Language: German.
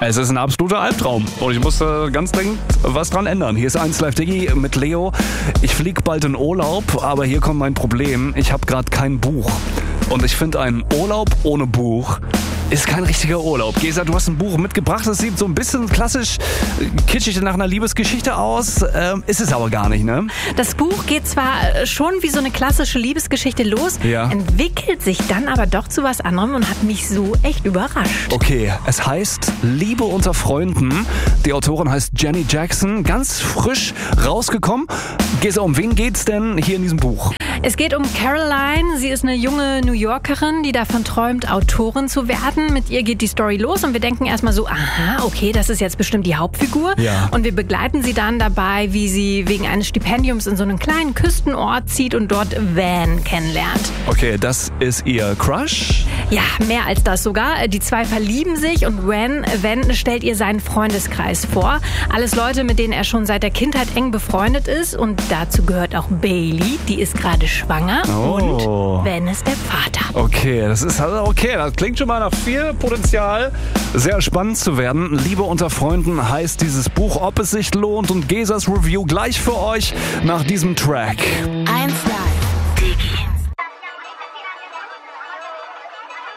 Es ist ein absoluter Albtraum und ich muss ganz dringend was dran ändern. Hier ist 1Live.de mit Leo. Ich fliege bald in Urlaub, aber hier kommt mein Problem. Ich habe gerade kein Buch. Und ich finde, ein Urlaub ohne Buch ist kein richtiger Urlaub. Gesa, du hast ein Buch mitgebracht, das sieht so ein bisschen klassisch kitschig nach einer Liebesgeschichte aus, ist es aber gar nicht, ne? Das Buch geht zwar schon wie so eine klassische Liebesgeschichte los, entwickelt sich dann aber doch zu was anderem und hat mich so echt überrascht. Okay, es heißt Liebe unter Freunden. Die Autorin heißt Jenny Jackson, ganz frisch rausgekommen. Gesa, um wen geht's denn hier in diesem Buch? Es geht um Caroline. Sie ist eine junge New Yorkerin, die davon träumt, Autorin zu werden. Mit ihr geht die Story los und wir denken erstmal so, aha, okay, das ist jetzt bestimmt die Hauptfigur. Ja. Und wir begleiten sie dann dabei, wie sie wegen eines Stipendiums in so einen kleinen Küstenort zieht und dort Van kennenlernt. Okay, das ist ihr Crush? Ja, mehr als das sogar. Die zwei verlieben sich und Van stellt ihr seinen Freundeskreis vor. Alles Leute, mit denen er schon seit der Kindheit eng befreundet ist. Und dazu gehört auch Bailey, die ist gerade schwanger. Und Van ist der Vater. Okay, das klingt schon mal nach viel Potenzial, sehr spannend zu werden. Liebe unter Freunden heißt dieses Buch, ob es sich lohnt, und Gesas Review gleich für euch nach diesem Track. 1